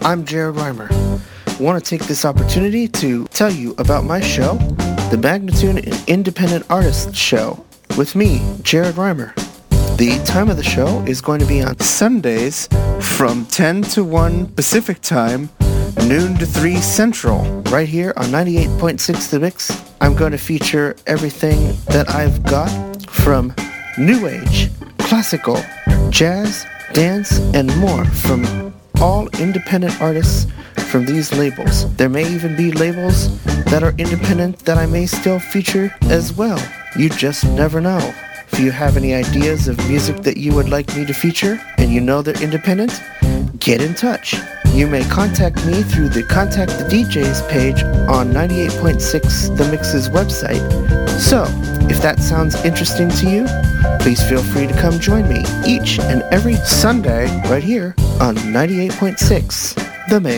I'm Jared Reimer. I want to take this opportunity to tell you about my show, the Magnitude Independent Artist Show, with me, Jared Reimer. The time of the show is going to be on Sundays from 10 to 1 Pacific Time, noon to 3 Central, right here on 98.6 The Mix. I'm going to feature everything that I've got from New Age, classical, jazz, dance, and more from all independent artists from these labels. There may even be labels that are independent that I may still feature as well. You just never know. If you have any ideas of music that you would like me to feature and you know they're independent, get in touch. You may contact me through the Contact the DJs page on 98.6 The Mix's website. So, if that sounds interesting to you, please feel free to come join me each and every Sunday right here on 98.6 The Mix.